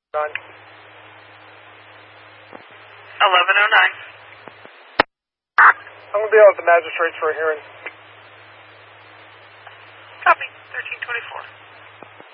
None. 1109. I'm going to be out at the magistrates for a hearing. Copy. 1324.